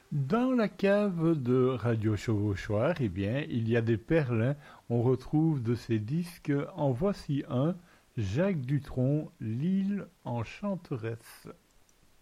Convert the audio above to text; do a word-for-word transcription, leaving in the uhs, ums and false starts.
Dans la cave de Radio Chevauchoir, eh bien, il y a des perles, hein. On retrouve de ces disques, en voici un, Jacques Dutronc, L'île enchanteresse.